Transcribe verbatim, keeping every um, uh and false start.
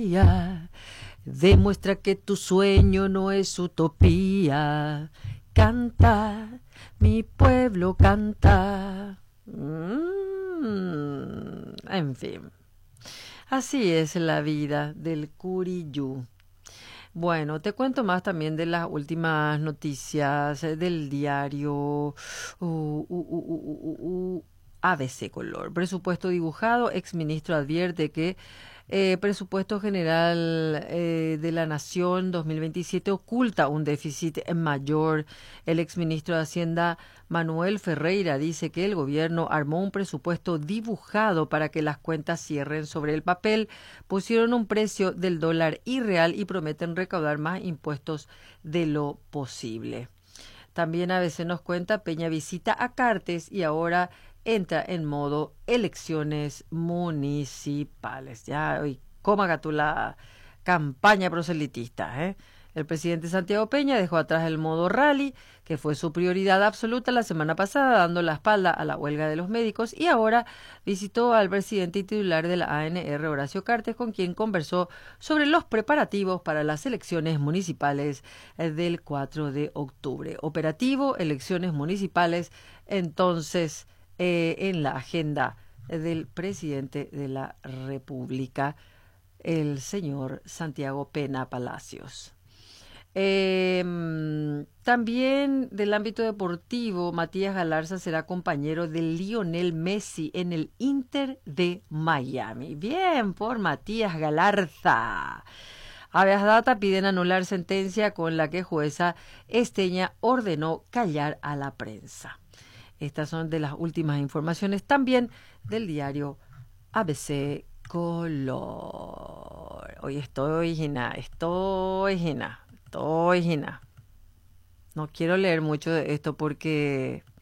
día. Demuestra que tu sueño no es utopía. Canta, mi pueblo canta. Mm, en fin, así es la vida del Curiyú. Bueno, te cuento más también de las últimas noticias eh, del diario uh, uh, uh, uh, uh, uh, A B C Color. Presupuesto dibujado, exministro advierte que eh, presupuesto general eh, de la Nación dos mil veintisiete oculta un déficit mayor. El exministro de Hacienda Manuel Ferreira dice que el gobierno armó un presupuesto dibujado para que las cuentas cierren sobre el papel, pusieron un precio del dólar irreal y prometen recaudar más impuestos de lo posible. También a veces nos cuenta Peña visita a Cartes y ahora entra en modo elecciones municipales. Ya, hoy, cómo haga tú la campaña proselitista, ¿eh? El presidente Santiago Peña dejó atrás el modo rally, que fue su prioridad absoluta la semana pasada, dando la espalda a la huelga de los médicos, y ahora visitó al presidente y titular de la A N R, Horacio Cartes, con quien conversó sobre los preparativos para las elecciones municipales del cuatro de octubre. Operativo, elecciones municipales, entonces, eh, en la agenda del presidente de la República, el señor Santiago Pena Palacios. Eh, también del ámbito deportivo, Matías Galarza será compañero de Lionel Messi en el Inter de Miami. Bien por Matías Galarza. Habeas Data piden anular sentencia con la que jueza Esteña ordenó callar a la prensa. Estas son de las últimas informaciones también del diario A B C Color. Hoy estoy Gina, estoy Gina, estoy Gina. No quiero leer mucho de esto porque